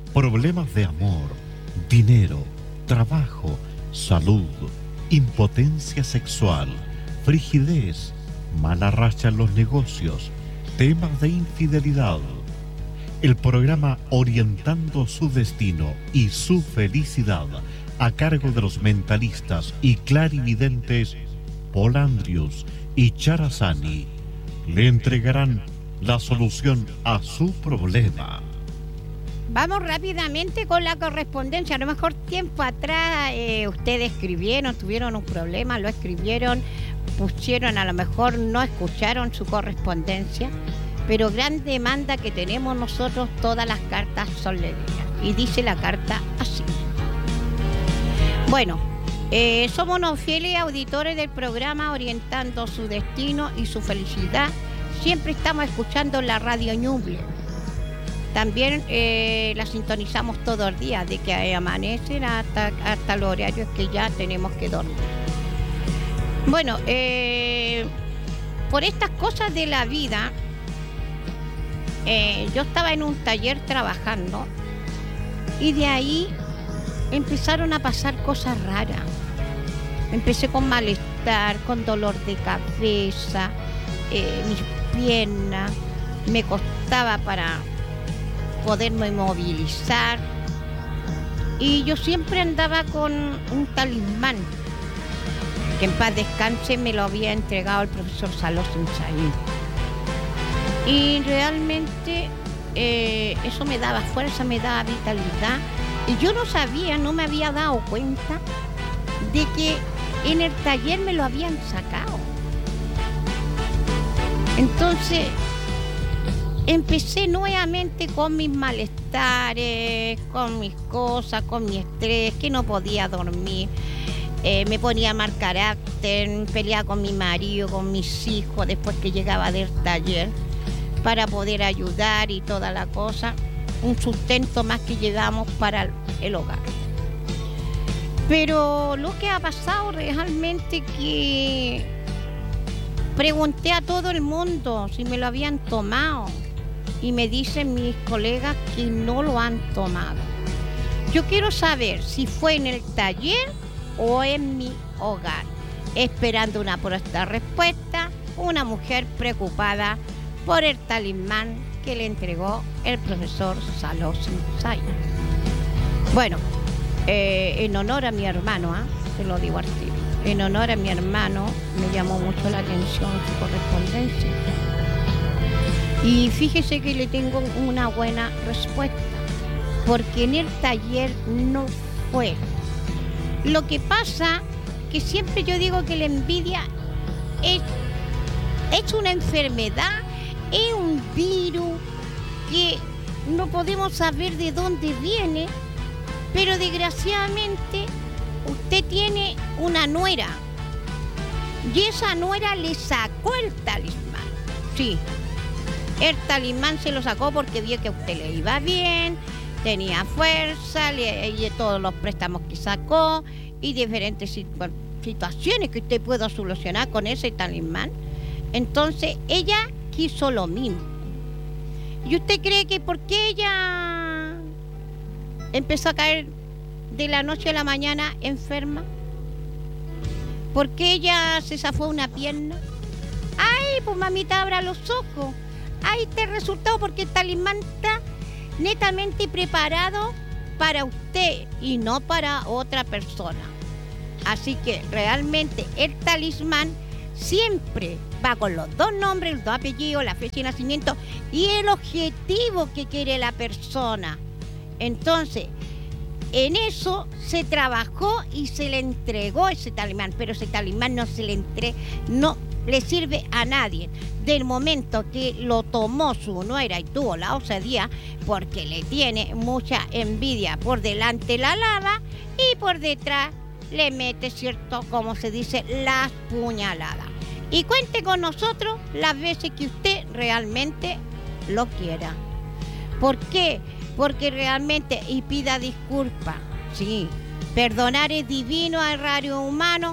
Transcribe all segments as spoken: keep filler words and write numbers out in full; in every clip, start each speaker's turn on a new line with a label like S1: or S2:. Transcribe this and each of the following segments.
S1: problemas de amor, dinero, trabajo, salud, impotencia sexual, frigidez, mala racha en los negocios, temas de infidelidad. El programa Orientando su Destino y su Felicidad, a cargo de los mentalistas y clarividentes Paul Andrews y Charazani, le entregarán la solución a su problema.
S2: Vamos rápidamente con la correspondencia. A lo mejor tiempo atrás eh, ustedes escribieron, tuvieron un problema, lo escribieron, pusieron, a lo mejor no escucharon su correspondencia, pero gran demanda que tenemos nosotros, todas las cartas son leídas. Y dice la carta así. Bueno, eh, somos unos fieles auditores del programa Orientando su Destino y su Felicidad. Siempre estamos escuchando la radio Ñuble. También eh, la sintonizamos todo el día, de que amanecen hasta, hasta los horarios que ya tenemos que dormir. Bueno, eh, por estas cosas de la vida, eh, yo estaba en un taller trabajando y de ahí empezaron a pasar cosas raras. Empecé con malestar, con dolor de cabeza, eh, mis piernas, me costaba para poderme movilizar, y yo siempre andaba con un talismán que en paz descanse me lo había entregado el profesor Salós Insaín, y realmente eh, eso me daba fuerza, me daba vitalidad, y yo no sabía, no me había dado cuenta de que en el taller me lo habían sacado. Entonces empecé nuevamente con mis malestares, con mis cosas, con mi estrés, que no podía dormir. Eh, me ponía mal carácter, peleaba con mi marido, con mis hijos, después que llegaba del taller, para poder ayudar y toda la cosa. Un sustento más que llevamos para el hogar. Pero lo que ha pasado realmente, que pregunté a todo el mundo si me lo habían tomado, y me dicen mis colegas que no lo han tomado. Yo quiero saber si fue en el taller o en mi hogar. Esperando una pronta respuesta, una mujer preocupada por el talismán que le entregó el profesor Salós Insaín. Bueno, eh, en honor a mi hermano, ¿eh? Se lo digo al tiro. En honor a mi hermano, me llamó mucho la atención su correspondencia. Y fíjese que le tengo una buena respuesta, porque en el taller no fue. Lo que pasa, que siempre yo digo que la envidia es, es una enfermedad, es un virus que no podemos saber de dónde viene, pero desgraciadamente usted tiene una nuera, y esa nuera le sacó el talismán. Sí. El talismán se lo sacó porque vio que a usted le iba bien, tenía fuerza, le, y todos los préstamos que sacó y diferentes situaciones que usted pudo solucionar con ese talismán. Entonces ella quiso lo mismo. ¿Y usted cree que por qué ella empezó a caer de la noche a la mañana enferma? ¿Por qué ella se zafó una pierna? ¡Ay, pues mamita, abra los ojos! Ahí está el resultado, porque el talismán está netamente preparado para usted y no para otra persona. Así que realmente el talismán siempre va con los dos nombres, los dos apellidos, la fecha de nacimiento y el objetivo que quiere la persona. Entonces, en eso se trabajó y se le entregó ese talismán, pero ese talismán no se le entre, no le sirve a nadie. Del momento que lo tomó su nuera y tuvo la osadía, porque le tiene mucha envidia, por delante la lava y por detrás le mete, cierto, como se dice, las puñaladas. Y cuente con nosotros las veces que usted realmente lo quiera. ¿Por qué? Porque realmente, y pida disculpas, sí, perdonar es divino, es raro humano,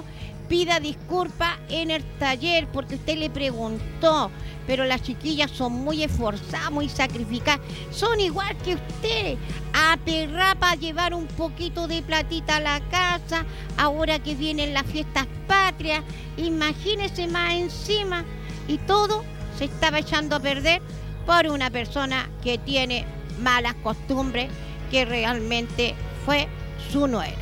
S2: pida disculpas en el taller porque usted le preguntó, pero las chiquillas son muy esforzadas, muy sacrificadas, son igual que usted, aperrá para llevar un poquito de platita a la casa, ahora que vienen las fiestas patrias, imagínese más encima, y todo se estaba echando a perder por una persona que tiene malas costumbres, que realmente fue su nuera.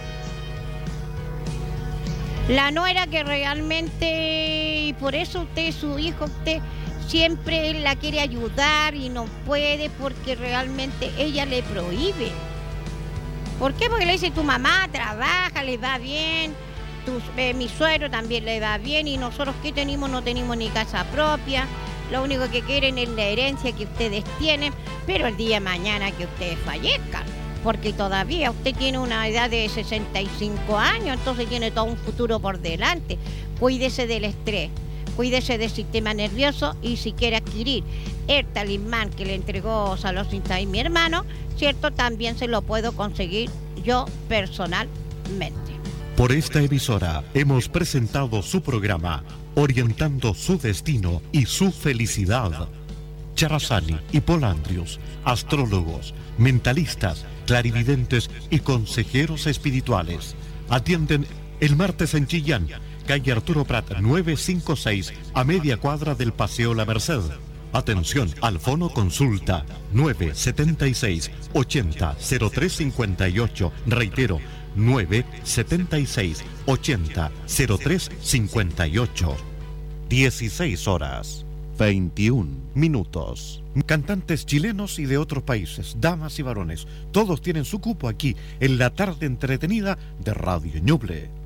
S2: La nuera que realmente, y por eso usted, su hijo, usted siempre la quiere ayudar y no puede porque realmente ella le prohíbe. ¿Por qué? Porque le dice, tu mamá trabaja, le va bien, tu, eh, mi suegro también le va bien, y nosotros ¿qué tenemos? No tenemos ni casa propia, lo único que quieren es la herencia que ustedes tienen, pero el día de mañana que ustedes fallezcan, porque todavía usted tiene una edad de sesenta y cinco años, entonces tiene todo un futuro por delante. Cuídese del estrés, cuídese del sistema nervioso, y si quiere adquirir el talismán que le entregó Salosita y mi hermano, cierto, también se lo puedo conseguir yo personalmente.
S1: Por esta emisora hemos presentado su programa Orientando su destino y su felicidad. Charazani y Polandrius, astrólogos, mentalistas, clarividentes y consejeros espirituales. Atienden el martes en Chillán, calle Arturo Prat novecientos cincuenta y seis, a media cuadra del Paseo La Merced. Atención, al fono consulta nueve siete seis, ochenta, cero tres cincuenta y ocho. Reitero, nueve siete seis, ochenta, cero tres cincuenta y ocho. dieciséis horas, veintiún minutos. Cantantes chilenos y de otros países, damas y varones, todos tienen su cupo aquí en la tarde entretenida de Radio Ñuble.